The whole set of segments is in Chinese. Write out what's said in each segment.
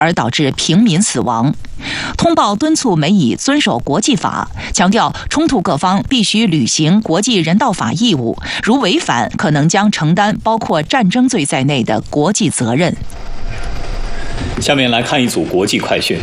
而导致平民死亡。通报敦促美以遵守国际法，强调冲突各方必须履行国际人道法义务，如违反可能将承担包括战争罪在内的国际责任。 下面来看一组国际快讯。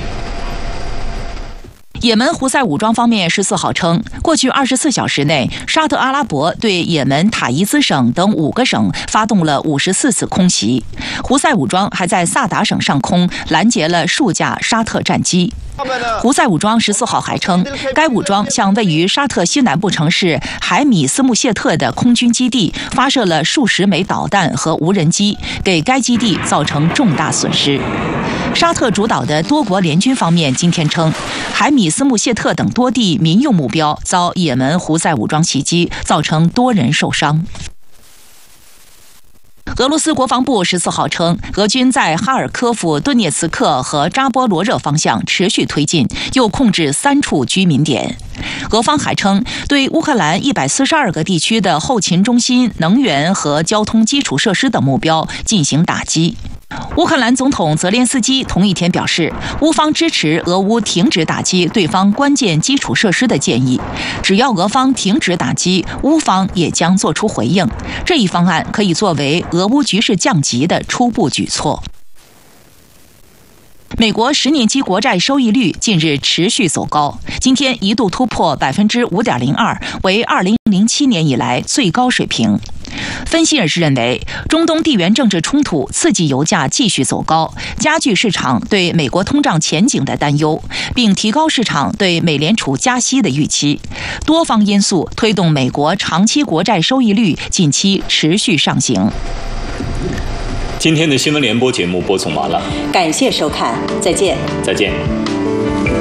也门胡塞武装方面14号称，过去24小时内，沙特阿拉伯对也门塔伊兹省等5个省发动了54次空袭。胡塞武装还在萨达省上空拦截了数架沙特战机。胡塞武装14号还称，该武装向位于沙特西南部城市海米斯穆谢特的空军基地发射了数十枚导弹和无人机，给该基地造成重大损失。沙特主导的多国联军方面今天称，海米斯穆谢特等多地民用目标遭也门胡塞武装袭击，造成多人受伤。俄罗斯国防部14号称，俄军在哈尔科夫、顿涅茨克和扎波罗热方向持续推进，又控制3处居民点。俄方还称，对乌克兰142个地区的后勤中心、能源和交通基础设施等目标进行打击。乌克兰总统泽连斯基同一天表示，乌方支持俄乌停止打击对方关键基础设施的建议，只要俄方停止打击，乌方也将做出回应。这一方案可以作为俄乌局势降级的初步举措。美国10年期国债收益率近日持续走高，今天一度突破5.02%，为2007年以来最高水平。分析人士认为，中东地缘政治冲突刺激油价继续走高，加剧市场对美国通胀前景的担忧，并提高市场对美联储加息的预期。多方因素推动美国长期国债收益率近期持续上行。 今天的新闻联播节目播送完了， 感谢收看，再见。 再见。